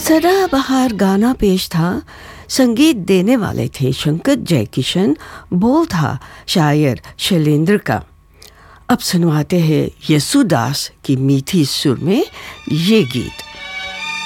सदाबहार गाना पेश था। संगीत देने वाले थे शंकर जयकिशन, बोल था शायर शैलेंद्र का। अब सुनवाते हैं यसुदास की मीठी सुर में ये गीत।